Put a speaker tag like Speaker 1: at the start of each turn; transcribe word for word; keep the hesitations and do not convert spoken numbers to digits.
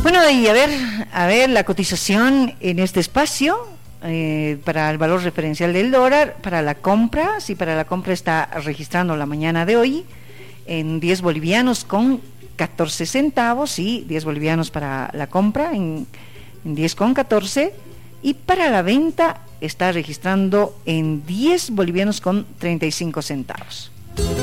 Speaker 1: Bueno, y a ver, a ver la cotización en este espacio eh, para el valor referencial del dólar, para la compra, si para la compra está registrando la mañana de hoy en diez bolivianos con catorce centavos, sí, diez bolivianos para la compra en, en diez con catorce, y para la venta está registrando en diez bolivianos con treinta y cinco centavos.